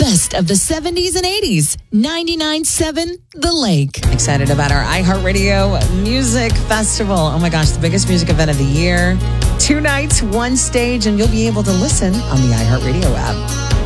best of the 70s and 80s. 99.7 The Lake. Excited about our iHeartRadio Music Festival. Oh my gosh, the biggest music event of the year. 2 nights, 1 stage, and you'll be able to listen on the iHeartRadio app.